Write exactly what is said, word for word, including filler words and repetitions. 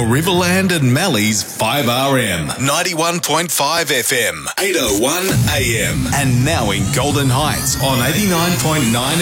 Riverland and Mallee's five R M, ninety-one point five F M, eight oh one A M, and now in Golden Heights on eighty-nine point nine